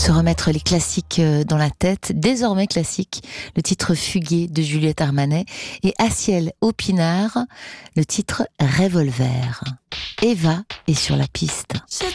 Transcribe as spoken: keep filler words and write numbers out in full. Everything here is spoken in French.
se remettre les classiques dans la tête, désormais classique, le titre Fugué de Juliette Armanet, et Aciel Opinard, le titre Revolver. Eva est sur la piste. Je